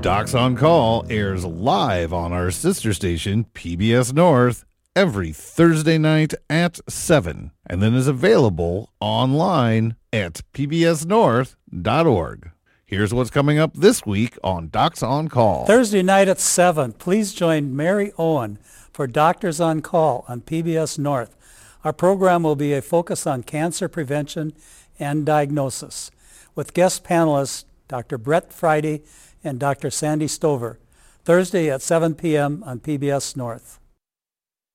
Docs on Call airs live on our sister station, PBS North, every Thursday night at 7, and then is available online at pbsnorth.org. Here's what's coming up this week on Docs on Call. Thursday night at 7, please join Mary Owen for Doctors on Call on PBS North. Our program will be a focus on cancer prevention and diagnosis, with guest panelists Dr. Brett Friday and Dr. Sandy Stover, Thursday at 7 p.m. on PBS North.